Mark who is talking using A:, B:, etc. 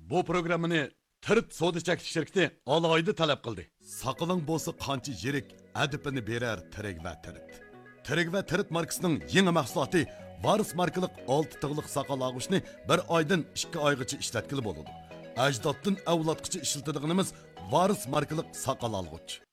A: bu programmani Tirt soda chekish shirkati alohida talab qildi. Saqaling bo'lsa qancha yirik adipini berar Tirik va Tirt. Tirik va Tirt markasining yangi mahsuloti Varis markalik 6 tig'liq saqal og'ishni 1 oydan 2 oygacha ishlatkili bo'ladi. Ajdoddan avlodgacha ishlatilganimiz Varis markalik saqal olg'ich.